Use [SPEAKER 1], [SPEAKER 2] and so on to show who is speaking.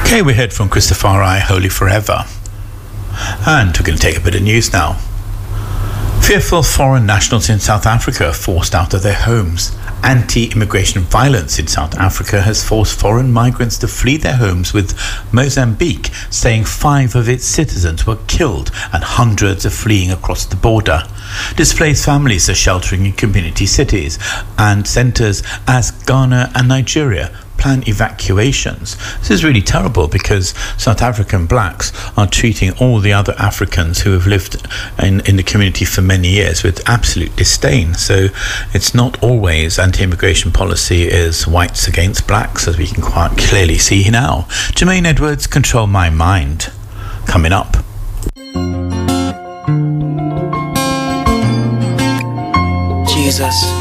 [SPEAKER 1] Okay, we heard from Christafari, Holy Forever. And we're going to take a bit of news now. Fearful foreign nationals in South Africa forced out of their homes. Anti-immigration violence in South Africa has forced foreign migrants to flee their homes, with Mozambique saying 5 of its citizens were killed and hundreds are fleeing across the border. Displaced families are sheltering in community cities and centres as Ghana and Nigeria plan evacuations. This is really terrible because South African blacks are treating all the other Africans who have lived in the community for many years with absolute disdain. So it's not always anti-immigration policy is whites against blacks, as we can quite clearly see now. Jermaine Edwards, Control My Mind, coming up.
[SPEAKER 2] Jesus.